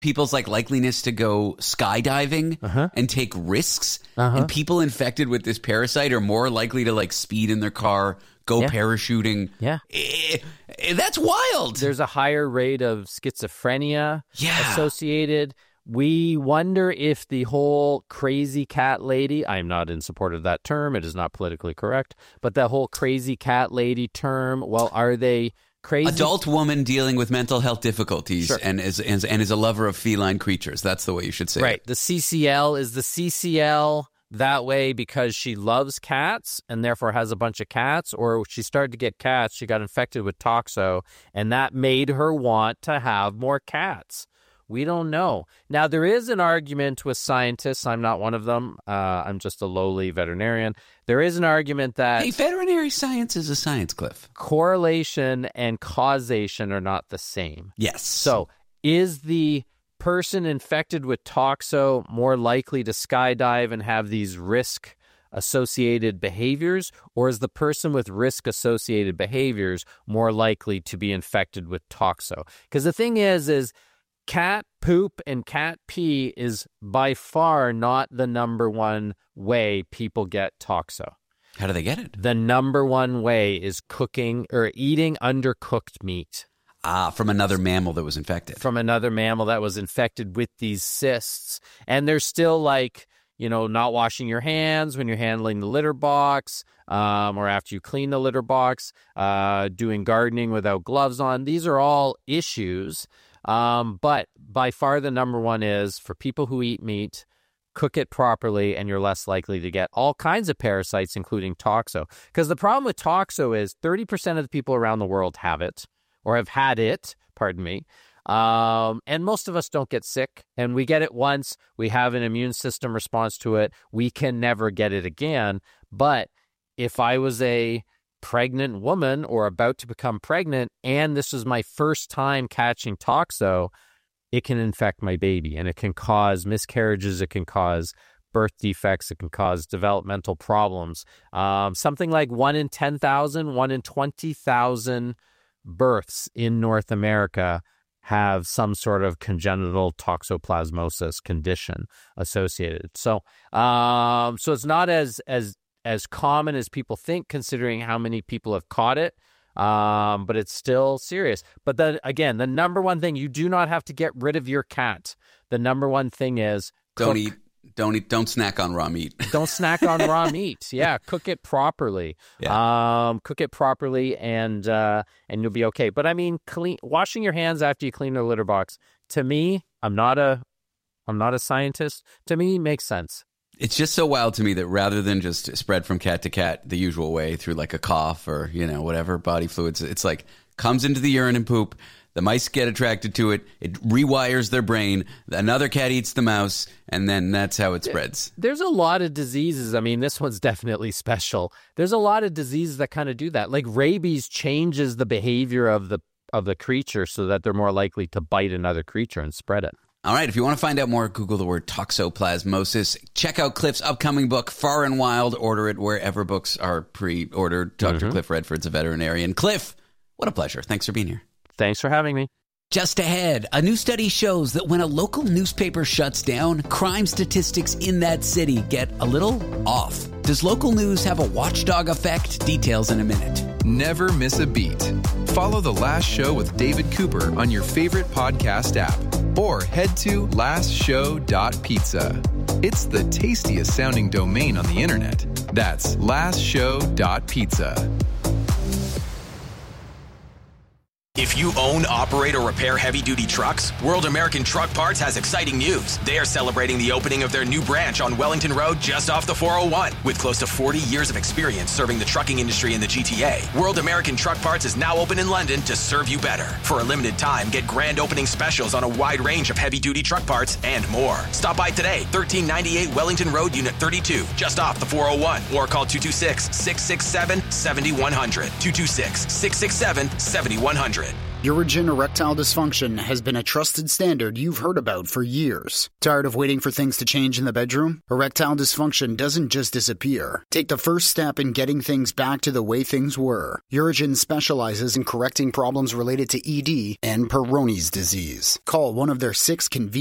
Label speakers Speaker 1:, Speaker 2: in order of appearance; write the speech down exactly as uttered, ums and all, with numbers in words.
Speaker 1: people's like likeliness to go skydiving
Speaker 2: uh-huh.
Speaker 1: and take risks.
Speaker 2: Uh-huh.
Speaker 1: And people infected with this parasite are more likely to like speed in their car, go
Speaker 2: yeah.
Speaker 1: parachuting.
Speaker 2: Yeah.
Speaker 1: Eh, eh, that's wild.
Speaker 2: There's a higher rate of schizophrenia
Speaker 1: yeah.
Speaker 2: associated. We wonder if the whole crazy cat lady, I'm not in support of that term, it is not politically correct, but the whole crazy cat lady term, well, are they crazy?
Speaker 1: Adult woman dealing with mental health difficulties
Speaker 2: sure.
Speaker 1: and is and, and is a lover of feline creatures. That's the way you should say
Speaker 2: right.
Speaker 1: it.
Speaker 2: The C C L is the C C L that way because she loves cats and therefore has a bunch of cats, or she started to get cats, she got infected with toxo, and that made her want to have more cats. We don't know. Now, there is an argument with scientists. I'm not one of them. Uh, I'm just a lowly veterinarian. There is an argument that...
Speaker 1: Hey, veterinary science is a science, Cliff.
Speaker 2: Correlation and causation are not the same.
Speaker 1: Yes.
Speaker 2: So, is the person infected with toxo more likely to skydive and have these risk-associated behaviors, or is the person with risk-associated behaviors more likely to be infected with toxo? Because the thing is, is... cat poop and cat pee is by far not the number one way people get toxo.
Speaker 1: How do they get it?
Speaker 2: The number one way is cooking or eating undercooked meat.
Speaker 1: Ah, from another mammal that was infected.
Speaker 2: From another mammal that was infected with these cysts. And there's still like, you know, not washing your hands when you're handling the litter box, um, or after you clean the litter box, uh, doing gardening without gloves on. These are all issues. Um, but by far the number one is for people who eat meat, cook it properly, and you're less likely to get all kinds of parasites, including toxo. Because the problem with toxo is thirty percent of the people around the world have it or have had it, pardon me. Um, and most of us don't get sick, and we get it once. We have an immune system response to it. We can never get it again. But if I was a pregnant woman or about to become pregnant, and this is my first time catching toxo, it can infect my baby, and it can cause miscarriages, it can cause birth defects, it can cause developmental problems. Um, something like one in ten thousand, one in twenty thousand births in North America have some sort of congenital toxoplasmosis condition associated. So, um, so it's not as as as common as people think, considering how many people have caught it, um, but it's still serious. But then again, the number one thing, you do not have to get rid of your cat. The number one thing is
Speaker 1: don't
Speaker 2: cook.
Speaker 1: eat, don't eat, don't snack on raw meat.
Speaker 2: Don't snack on raw meat. Yeah, cook it properly.
Speaker 1: Yeah.
Speaker 2: Um, cook it properly, and uh, and you'll be okay. But I mean, clean washing your hands after you clean the litter box. To me, I'm not a, I'm not a scientist. To me, makes sense.
Speaker 1: It's just so wild to me that rather than just spread from cat to cat the usual way through like a cough or, you know, whatever body fluids, it's like comes into the urine and poop. The mice get attracted to it. It rewires their brain. Another cat eats the mouse, and then that's how it spreads.
Speaker 2: There's a lot of diseases. I mean, this one's definitely special. There's a lot of diseases that kind of do that. Like rabies changes the behavior of the of the creature so that they're more likely to bite another creature and spread it.
Speaker 1: All right, if you want to find out more, Google the word toxoplasmosis. Check out Cliff's upcoming book, Far and Wild. Order it wherever books are pre-ordered. Doctor
Speaker 2: Mm-hmm.
Speaker 1: Cliff Redford's a veterinarian. Cliff, what a pleasure. Thanks for being here.
Speaker 2: Thanks for having me.
Speaker 1: Just ahead, a new study shows that when a local newspaper shuts down, crime statistics in that city get a little off. Does local news have a watchdog effect? Details in a minute.
Speaker 3: Never miss a beat. Follow The Last Show with David Cooper on your favorite podcast app, or head to last show dot pizza. It's the tastiest sounding domain on the internet. That's last show dot pizza.
Speaker 4: If you own, operate, or repair heavy-duty trucks, World American Truck Parts has exciting news. They are celebrating the opening of their new branch on Wellington Road just off the four oh one. With close to forty years of experience serving the trucking industry in the G T A, World American Truck Parts is now open in London to serve you better. For a limited time, get grand opening specials on a wide range of heavy-duty truck parts and more. Stop by today, thirteen ninety-eight Wellington Road, Unit thirty-two, just off the four oh one, or call two two six, six six seven, seven one zero zero, two two six, six six seven, seven one zero zero.
Speaker 5: Urigen Erectile Dysfunction has been a trusted standard you've heard about for years. Tired of waiting for things to change in the bedroom? Erectile dysfunction doesn't just disappear. Take the first step in getting things back to the way things were. Urigen specializes in correcting problems related to E D and Peyronie's disease. Call one of their six convenient